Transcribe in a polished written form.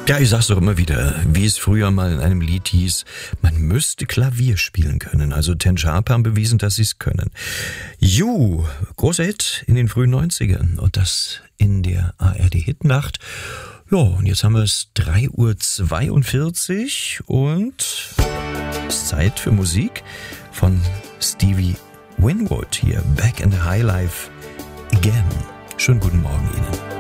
Ja, ich sag's doch immer wieder, wie es früher mal in einem Lied hieß, man müsste Klavier spielen können. Also Ten Sharp haben bewiesen, dass sie es können. You, großer Hit in den frühen 90ern und das in der ARD-Hitnacht. Ja, und jetzt haben wir es 3:42 Uhr und es ist Zeit für Musik von Stevie Winwood hier. Back in the High Life again. Schönen guten Morgen Ihnen.